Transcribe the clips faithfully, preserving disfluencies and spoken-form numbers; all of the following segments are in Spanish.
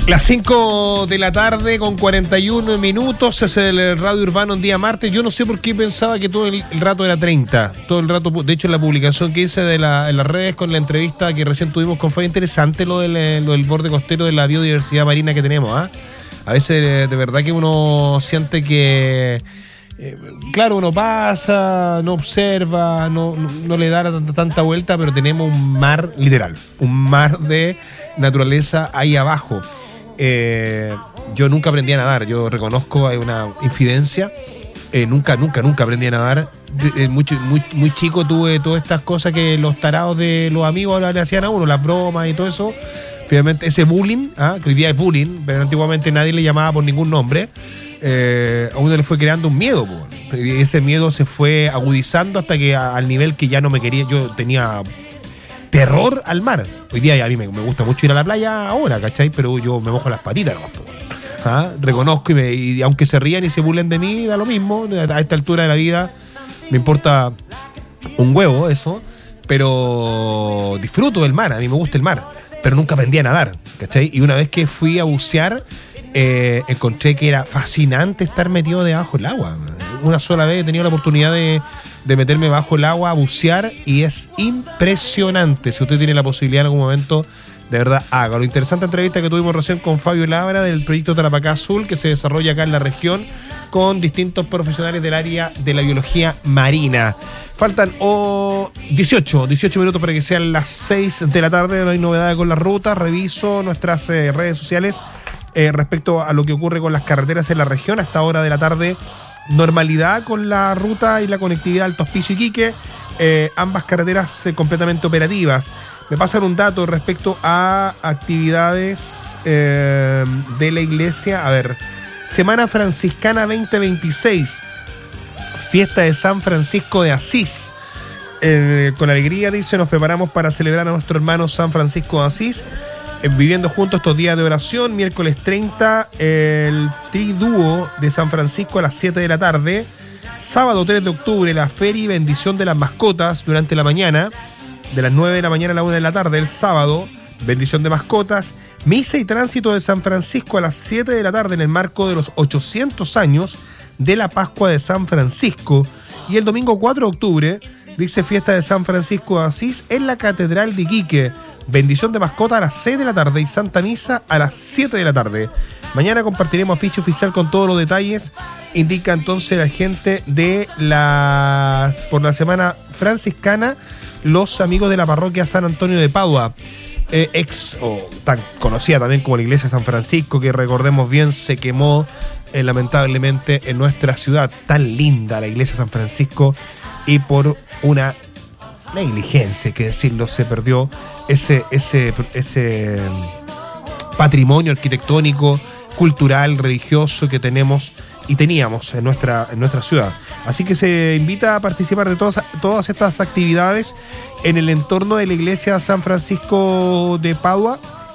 Las cinco de la tarde con cuarenta y uno minutos, es el Radio Urbano un día martes. Yo no sé por qué pensaba que todo el, el rato era treinta. Todo el rato, de hecho, en la publicación que hice de la, en las redes con la entrevista que recién tuvimos con, fue interesante lo del, lo del borde costero de la biodiversidad marina que tenemos. ¿eh? A veces de verdad que uno siente que, eh, claro, uno pasa, no observa, no, no, no le da tanta, tanta vuelta, pero tenemos un mar, literal, un mar de naturaleza ahí abajo. Eh, yo nunca aprendí a nadar, yo reconozco, hay una infidencia, eh, nunca, nunca, nunca aprendí a nadar. De, eh, muy, muy, muy chico tuve todas estas cosas que los tarados de los amigos ahora le hacían a uno, las bromas y todo eso. Finalmente ese bullying, ¿ah? que hoy día es bullying, pero antiguamente nadie le llamaba por ningún nombre, eh, a uno le fue creando un miedo, po. Y ese miedo se fue agudizando hasta que a, al nivel que ya no me quería, yo tenía terror al mar. Hoy día a mí me, me gusta mucho ir a la playa ahora, ¿cachai? Pero yo me mojo las patitas nomás, ¿ah? Reconozco y, me, y aunque se rían y se burlen de mí, da lo mismo. A esta altura de la vida me importa un huevo eso, pero disfruto del mar, a mí me gusta el mar, pero nunca aprendí a nadar, ¿cachai? Y una vez que fui a bucear, eh, encontré que era fascinante estar metido debajo del agua. Una sola vez he tenido la oportunidad de de meterme bajo el agua a bucear y es impresionante. Si usted tiene la posibilidad en algún momento, de verdad, hágalo. Interesante entrevista que tuvimos recién con Fabio Labra del proyecto Tarapacá Azul, que se desarrolla acá en la región con distintos profesionales del área de la biología marina. Faltan oh, dieciocho, dieciocho minutos para que sean las seis de la tarde. No hay novedades con la ruta. Reviso nuestras eh, redes sociales eh, respecto a lo que ocurre con las carreteras en la región. Hasta hora de la tarde, normalidad con la ruta y la conectividad Alto Hospicio y Iquique, eh, ambas carreteras eh, completamente operativas. Me pasan un dato respecto a actividades eh, de la iglesia. A ver, Semana Franciscana veinte veintiséis, fiesta de San Francisco de Asís. Eh, con alegría, dice, nos preparamos para celebrar a nuestro hermano San Francisco de Asís. Viviendo juntos estos días de oración. Miércoles treinta, el Tridúo de San Francisco a las siete de la tarde. Sábado tres de octubre, la Feria y Bendición de las Mascotas durante la mañana, de las nueve de la mañana a la una de la tarde. El sábado, Bendición de Mascotas. Misa y Tránsito de San Francisco a las siete de la tarde en el marco de los ochocientos años de la Pascua de San Francisco. Y el domingo cuatro de octubre, dice, fiesta de San Francisco de Asís en la Catedral de Iquique. Bendición de mascota a las seis de la tarde y Santa Misa a las siete de la tarde. Mañana compartiremos afiche oficial con todos los detalles. Indica entonces la gente de la por la Semana Franciscana, los amigos de la parroquia San Antonio de Padua, eh, ex o tan conocida también como la iglesia de San Francisco, que recordemos bien se quemó eh, lamentablemente en nuestra ciudad. Tan linda la iglesia de San Francisco, y por una negligencia, hay que decirlo, se perdió ese, ese, ese patrimonio arquitectónico, cultural, religioso que tenemos y teníamos en nuestra, en nuestra ciudad. Así que se invita a participar de todas, todas estas actividades en el entorno de la iglesia San Francisco de Padua,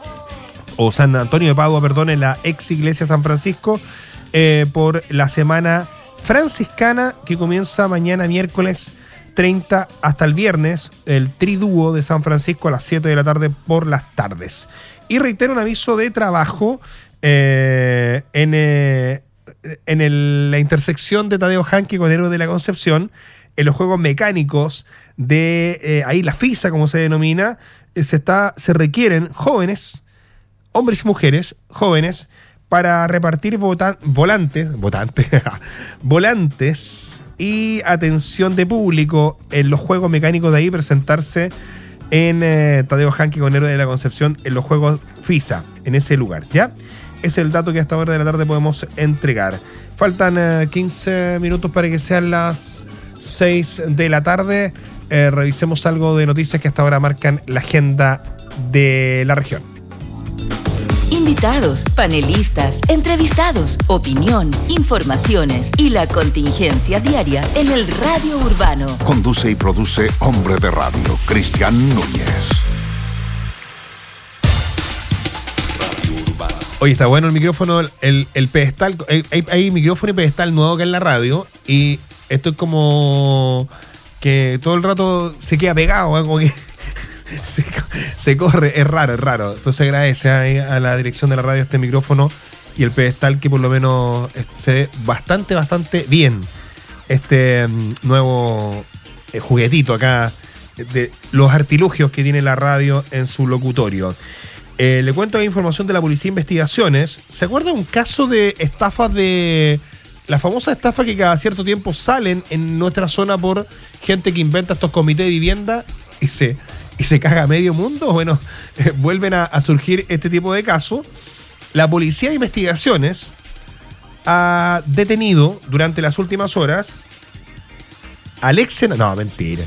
o San Antonio de Padua, perdón, en la ex iglesia San Francisco, eh, por la Semana Franciscana que comienza mañana miércoles treinta hasta el viernes, el Tridúo de San Francisco a las siete de la tarde por las tardes. Y reitero un aviso de trabajo eh, en, eh, en el, la intersección de Tadeo Janque con Héroe de la Concepción, en los juegos mecánicos de eh, ahí la FISA, como se denomina, eh, se, está, se requieren jóvenes, hombres y mujeres, jóvenes, para repartir votan, volantes, votantes, volantes y atención de público en los juegos mecánicos de ahí, presentarse en eh, Tadeo Janque con Héroe de la Concepción en los juegos FISA, en ese lugar, ¿ya? Ese es el dato que hasta ahora de la tarde podemos entregar. Faltan eh, quince minutos para que sean las seis de la tarde. Eh, revisemos algo de noticias que hasta ahora marcan la agenda de la región. Invitados, panelistas, entrevistados, opinión, informaciones y la contingencia diaria en el Radio Urbano. Conduce y produce Hombre de Radio, Cristian Núñez. Oye, está bueno el micrófono, el, el pedestal. Hay, hay micrófono y pedestal nuevo acá en la radio. Y esto es como que todo el rato se queda pegado, ¿eh? Como que se, se corre, es raro, es raro. Entonces agradece a, a la dirección de la radio este micrófono y el pedestal que por lo menos se ve bastante, bastante bien. Este um, nuevo eh, juguetito acá de los artilugios que tiene la radio en su locutorio. Eh, le cuento la información de la Policía de Investigaciones. ¿Se acuerda un caso de estafas de... la famosa estafa que cada cierto tiempo salen en nuestra zona por gente que inventa estos comités de vivienda y se, y se caga medio mundo? Bueno, eh, vuelven a, a surgir este tipo de casos. La Policía de Investigaciones ha detenido durante las últimas horas al ex senador. No, mentira.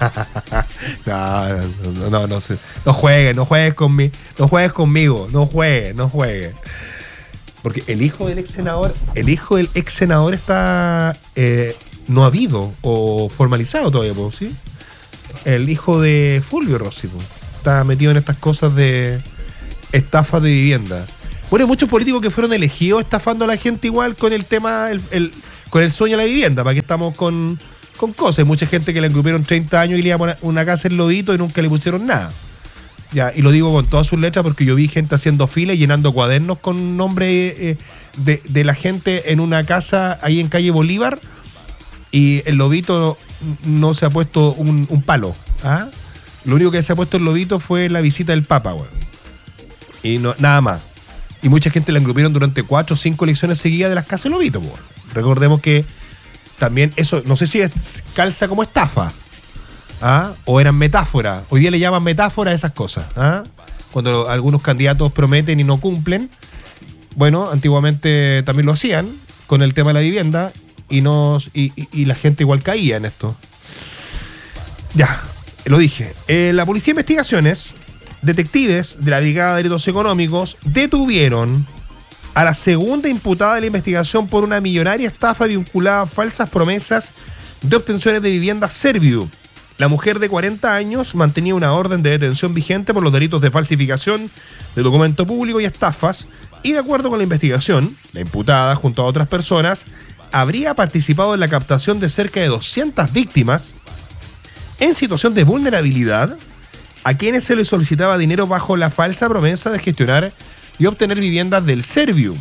no, no, no, no, sé. No juegues, no juegues conmigo. No juegues conmigo. No juegues, no juegues. Porque el hijo del ex senador, el hijo del ex senador está eh, no habido o formalizado todavía, ¿sí? El hijo de Fulvio Rossi, ¿sí? Está metido en estas cosas de estafas de vivienda. Bueno, hay muchos políticos que fueron elegidos estafando a la gente igual con el tema, el, el, con el sueño de la vivienda. ¿Para qué estamos con, con cosas? Hay mucha gente que le engrupieron treinta años y le iban a poner una casa en Lodito y nunca le pusieron nada. Ya, y lo digo con todas sus letras porque yo vi gente haciendo fila y llenando cuadernos con nombre eh, de, de la gente en una casa ahí en calle Bolívar, y el Lobito no se ha puesto un, un palo. ¿Ah? Lo único que se ha puesto el Lobito fue la visita del Papa, güey. Y no, nada más. Y mucha gente la engrupieron durante cuatro o cinco elecciones seguidas de las casas de Lobito, güey. Recordemos que también eso, no sé si es, calza como estafa. ¿Ah? O eran metáforas. Hoy día le llaman metáfora a esas cosas. ¿Ah? Cuando algunos candidatos prometen y no cumplen. Bueno, antiguamente también lo hacían con el tema de la vivienda y, nos, y, y, y la gente igual caía en esto. Ya, lo dije. Eh, la Policía de Investigaciones, detectives de la Brigada de Delitos Económicos, detuvieron a la segunda imputada de la investigación por una millonaria estafa vinculada a falsas promesas de obtenciones de vivienda Serviu. La mujer de cuarenta años mantenía una orden de detención vigente por los delitos de falsificación de documento público y estafas, y de acuerdo con la investigación, la imputada, junto a otras personas, habría participado en la captación de cerca de doscientas víctimas en situación de vulnerabilidad a quienes se les solicitaba dinero bajo la falsa promesa de gestionar y obtener viviendas del Serviu.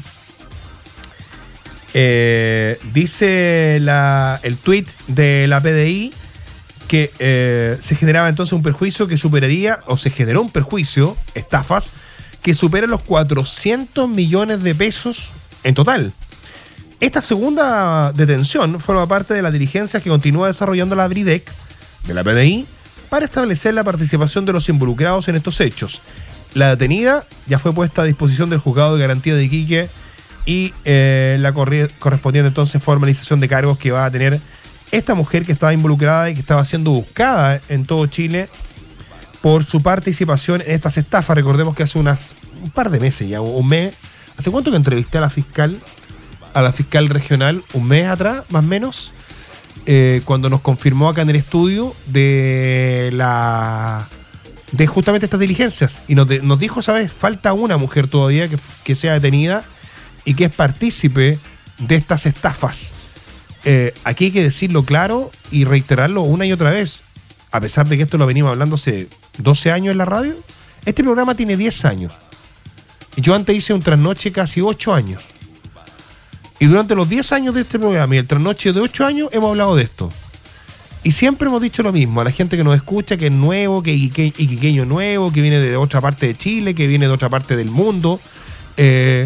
Eh, dice la, el tuit de la P D I que eh, se generaba entonces un perjuicio que superaría, o se generó un perjuicio, estafas, que supera los cuatrocientos millones de pesos en total. Esta segunda detención forma parte de las diligencias que continúa desarrollando la BRIDEC de la P D I para establecer la participación de los involucrados en estos hechos. La detenida ya fue puesta a disposición del Juzgado de Garantía de Iquique y eh, la corri- correspondiente entonces formalización de cargos que va a tener esta mujer que estaba involucrada y que estaba siendo buscada en todo Chile por su participación en estas estafas. Recordemos que hace unas un par de meses ya, un mes. ¿Hace cuánto que entrevisté a la fiscal, a la fiscal regional? Un mes atrás, más o menos, eh, cuando nos confirmó acá en el estudio de la de justamente estas diligencias. Y nos, de, nos dijo, ¿sabes? Falta una mujer todavía que, que sea detenida y que es partícipe de estas estafas. Eh, aquí hay que decirlo claro y reiterarlo una y otra vez. A pesar de que esto lo venimos hablando hace doce años en la radio, este programa tiene diez años. Y yo antes hice un trasnoche casi ocho años. Y durante los diez años de este programa y el trasnoche de ocho años hemos hablado de esto. Y siempre hemos dicho lo mismo a la gente que nos escucha, que es nuevo, que iquique, iquiqueño nuevo, que viene de otra parte de Chile, que viene de otra parte del mundo. Eh,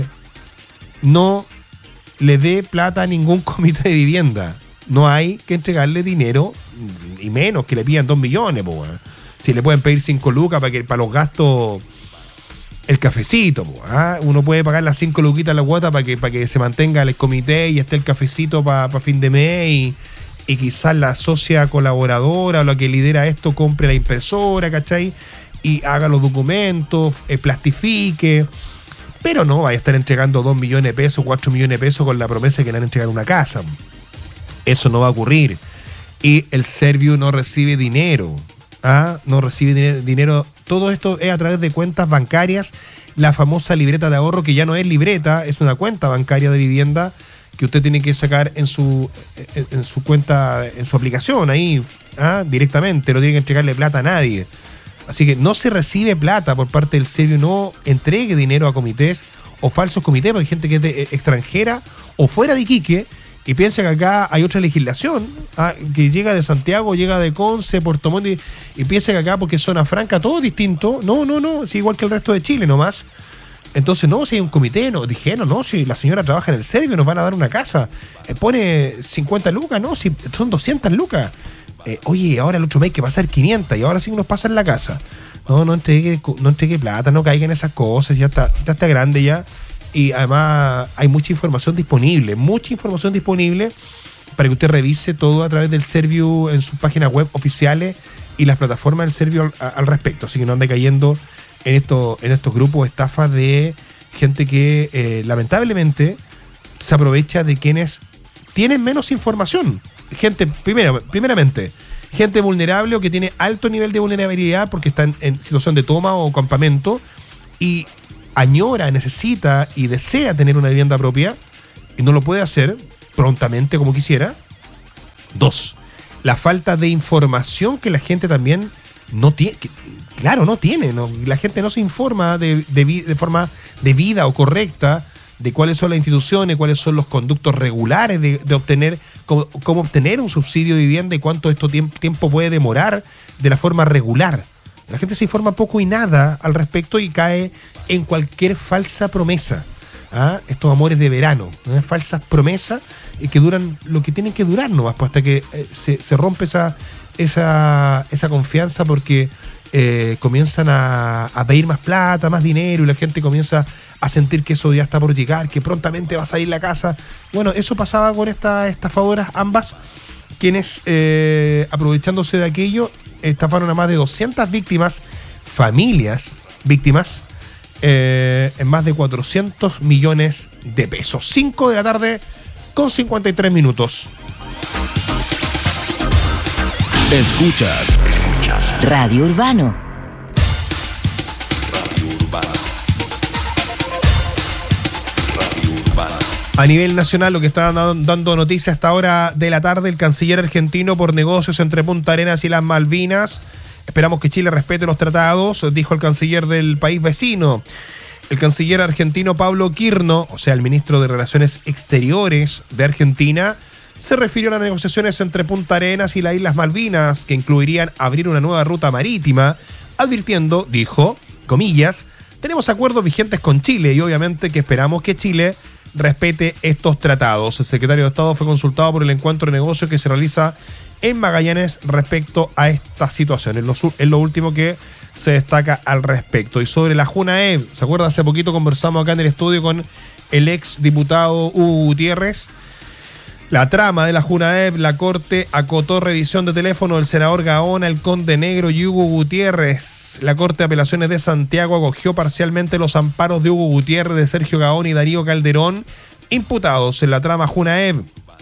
no le dé plata a ningún comité de vivienda. No hay que entregarle dinero, y menos que le pidan dos millones, po, bueno. Si le pueden pedir cinco lucas para que para los gastos, el cafecito, po, ¿ah? Uno puede pagar las cinco luquitas la cuota para que, para que se mantenga el comité y esté el cafecito para pa fin de mes, y, y quizás la socia colaboradora o la que lidera esto compre la impresora, ¿cachai? Y haga los documentos, eh, plastifique. Pero no vaya a estar entregando dos millones de pesos, cuatro millones de pesos con la promesa de que le van a entregar una casa. Eso no va a ocurrir. Y el Serviu no recibe dinero. ¿Ah? No recibe dinero, dinero. Todo esto es a través de cuentas bancarias. La famosa libreta de ahorro, que ya no es libreta, es una cuenta bancaria de vivienda que usted tiene que sacar en su, en, en su cuenta, en su aplicación ahí, ¿ah? Directamente. No tiene que entregarle plata a nadie. Así que no se recibe plata por parte del Servio, no entregue dinero a comités o falsos comités, porque hay gente que es de, eh, extranjera o fuera de Iquique y piensa que acá hay otra legislación, ah, que llega de Santiago, llega de Conce, Puerto Montt y, y piensa que acá porque es zona franca todo distinto. No, no, no, es igual que el resto de Chile nomás. Entonces, no, si hay un comité, no, dijeron, no, si la señora trabaja en el Servio, nos van a dar una casa. Eh, pone cincuenta lucas, no, si son doscientas lucas. Eh, oye, ahora el otro mes hay que pasar quinientas y ahora sí que nos pasan la casa. No, no entregue, no entregue plata, no caigan esas cosas, ya está, ya está grande ya. Y además hay mucha información disponible, mucha información disponible para que usted revise todo a través del Servio en sus páginas web oficiales y las plataformas del Servio al, al respecto. Así que no ande cayendo en, esto, en estos grupos de estafas de gente que eh, lamentablemente se aprovecha de quienes tienen menos información. Gente, primero, primeramente, gente vulnerable o que tiene alto nivel de vulnerabilidad porque está en, en situación de toma o campamento y añora, necesita y desea tener una vivienda propia y no lo puede hacer prontamente como quisiera. Dos, la falta de información que la gente también no tiene, que, claro, no tiene, no, la gente no se informa de, de, de forma debida o correcta de cuáles son las instituciones, cuáles son los conductos regulares de, de obtener, cómo, cómo obtener un subsidio de vivienda y cuánto esto tiemp- tiempo puede demorar de la forma regular. La gente se informa poco y nada al respecto y cae en cualquier falsa promesa. ¿Ah? Estos amores de verano, ¿no? Falsas promesas y que duran lo que tienen que durar nomás, pues hasta que eh, se, se rompe esa, esa, esa confianza porque eh, comienzan a, a pedir más plata, más dinero y la gente comienza a sentir que eso ya está por llegar, que prontamente va a salir la casa. Bueno, eso pasaba con estas estafadoras ambas, quienes eh, aprovechándose de aquello estafaron a más de doscientas víctimas, familias víctimas, eh, en más de cuatrocientos millones de pesos. cinco de la tarde con cincuenta y tres minutos. Escuchas, escuchas. Radio Urbano. Radio Urbano. Radio Urbano. A nivel nacional, lo que está dando noticia hasta ahora de la tarde, el canciller argentino por negocios entre Punta Arenas y las Malvinas. Esperamos que Chile respete los tratados, dijo el canciller del país vecino. El canciller argentino Pablo Quirno, o sea, el ministro de Relaciones Exteriores de Argentina, se refirió a las negociaciones entre Punta Arenas y las Islas Malvinas, que incluirían abrir una nueva ruta marítima, advirtiendo, dijo, comillas, tenemos acuerdos vigentes con Chile y obviamente que esperamos que Chile respete estos tratados. El secretario de Estado fue consultado por el encuentro de negocios que se realiza en Magallanes respecto a esta situación. Es lo, es lo último que se destaca al respecto. Y sobre la Junaev, ¿se acuerda? Hace poquito conversamos acá en el estudio con el ex diputado Hugo Gutiérrez. La trama de la Junaev, la Corte acotó revisión de teléfono del senador Gaona, el Conde Negro y Hugo Gutiérrez. La Corte de Apelaciones de Santiago acogió parcialmente los amparos de Hugo Gutiérrez, de Sergio Gaona y Darío Calderón, imputados en la trama Junaev,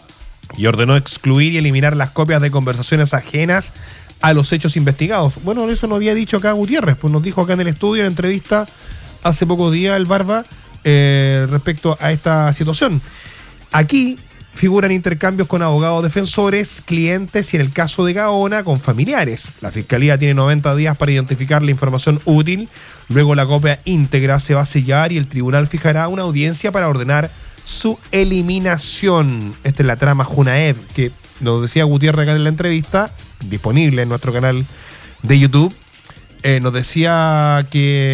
y ordenó excluir y eliminar las copias de conversaciones ajenas a los hechos investigados. Bueno, eso nos había dicho acá Gutiérrez, pues nos dijo acá en el estudio, en entrevista hace pocos días el Barba, eh, respecto a esta situación. Aquí figuran intercambios con abogados defensores, clientes y en el caso de Gaona con familiares. La Fiscalía tiene noventa días para identificar la información útil, luego la copia íntegra se va a sellar y el tribunal fijará una audiencia para ordenar su eliminación. Esta es la trama Junaev, que nos decía Gutiérrez acá en la entrevista, disponible en nuestro canal de YouTube. Eh, nos decía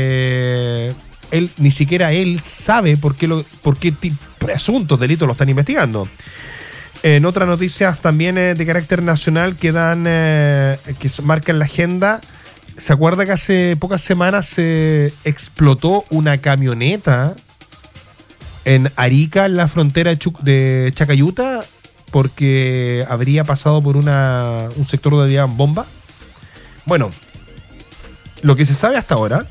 que él, ni siquiera él sabe por qué, lo, por qué presuntos delitos lo están investigando. En otras noticias también eh, de carácter nacional que dan, eh, que marcan la agenda. ¿Se acuerda que hace pocas semanas se explotó una camioneta en Arica, en la frontera de Chacayuta, porque habría pasado por una, un sector donde había bomba? Bueno, lo que se sabe hasta ahora,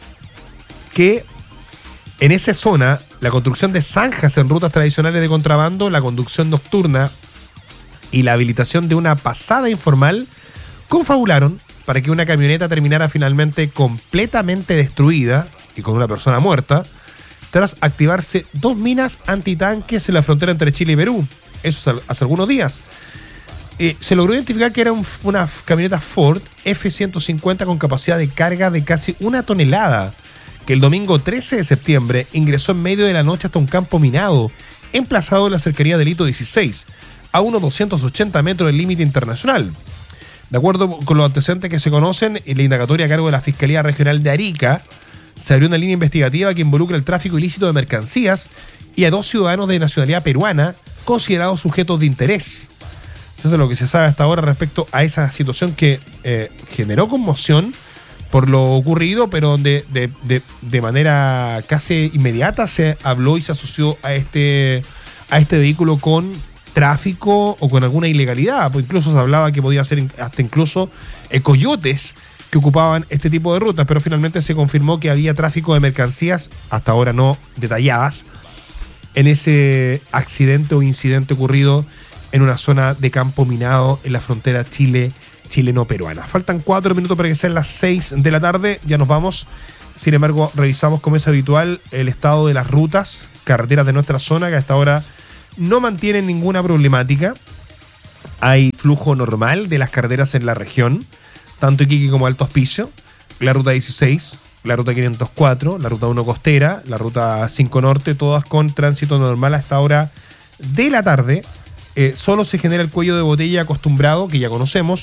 que en esa zona, la construcción de zanjas en rutas tradicionales de contrabando, la conducción nocturna y la habilitación de una pasada informal confabularon para que una camioneta terminara finalmente completamente destruida y con una persona muerta, tras activarse dos minas antitanques en la frontera entre Chile y Perú. Eso hace algunos días. Eh, se logró identificar que era un, una camioneta Ford F ciento cincuenta con capacidad de carga de casi una tonelada, que el domingo trece de septiembre ingresó en medio de la noche hasta un campo minado, emplazado en la cercanía del hito dieciséis, a unos doscientos ochenta metros del límite internacional. De acuerdo con los antecedentes que se conocen, en la indagatoria a cargo de la Fiscalía Regional de Arica, se abrió una línea investigativa que involucra el tráfico ilícito de mercancías y a dos ciudadanos de nacionalidad peruana considerados sujetos de interés. Eso es lo que se sabe hasta ahora respecto a esa situación que eh, generó conmoción por lo ocurrido, pero donde de, de, de manera casi inmediata se habló y se asoció a este, a este vehículo con tráfico o con alguna ilegalidad, pues incluso se hablaba que podía ser hasta incluso eh, coyotes que ocupaban este tipo de rutas, pero finalmente se confirmó que había tráfico de mercancías, hasta ahora no detalladas, en ese accidente o incidente ocurrido en una zona de campo minado en la frontera Chile, chileno-peruana. Faltan cuatro minutos para que sean las seis de la tarde, ya nos vamos. Sin embargo, revisamos como es habitual el estado de las rutas, carreteras de nuestra zona, que hasta ahora no mantienen ninguna problemática. Hay flujo normal de las carreteras en la región, tanto Iquique como Alto Hospicio, la ruta dieciséis, la ruta quinientos cuatro, la ruta uno costera, la ruta cinco norte, todas con tránsito normal a esta hora de la tarde. Eh, solo se genera el cuello de botella acostumbrado, que ya conocemos,